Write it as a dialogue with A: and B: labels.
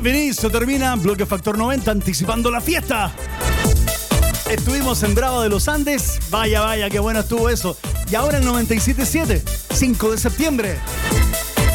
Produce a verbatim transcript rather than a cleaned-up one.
A: Vinicio termina Bloque Factor noventa, anticipando la fiesta. Estuvimos en Brava de los Andes. Vaya, vaya, qué bueno estuvo eso. Y ahora el noventa y siete punto siete, cinco de septiembre.